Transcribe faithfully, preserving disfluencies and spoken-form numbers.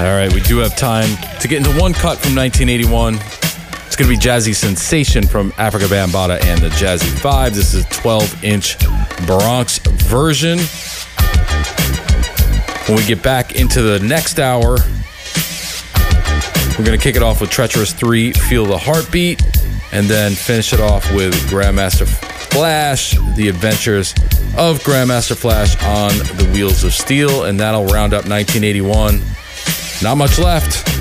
All right, we do have time to get into one cut from nineteen eighty-one. It's going to be Jazzy Sensation from Africa Bambaataa and the Jazzy Five. This is a twelve-inch Bronx version. When we get back into the next hour, we're going to kick it off with Treacherous three, Feel the Heartbeat, and then finish it off with Grandmaster Flash, The Adventures of Grandmaster Flash on the Wheels of Steel, and that'll round up nineteen eighty-one. Not much left.